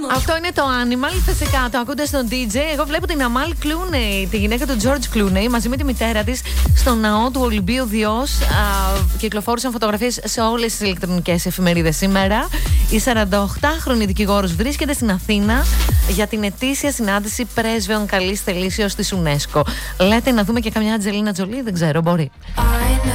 Αυτό είναι το Animal, φυσικά το ακούτε στον DJ. Εγώ βλέπω την Αμάλ Κλούνεϊ, τη γυναίκα του George Clooney, μαζί με τη μητέρα της στο ναό του Ολυμπίου Διός. Κυκλοφόρησαν φωτογραφίες σε όλες τις ηλεκτρονικές εφημερίδες σήμερα. Η 48χρονη δικηγόρος βρίσκεται στην Αθήνα για την ετήσια συνάντηση πρέσβεων καλής θελήσεως της UNESCO. Λέτε να δούμε και καμιά Αντζελίνα Τζολί, δεν ξέρω, μπορεί.